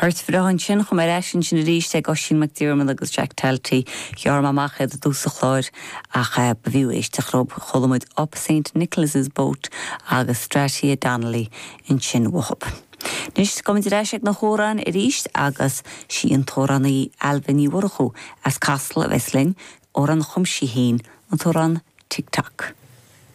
Hurt fyrrahan sin chum sin sin ríiste go sin McDermott agus Jack Talty Gear mamachad dúsa chláir ach bhíú éiste chrob cholamid up St. Nicholas's Boat agus Stratia Donnelly in sin wahab. Nis gomid reisig na chórán ríist agus sí an tórannaí albaní warchu as Castle of Esling or an chumsí héin an tóran tic-tac.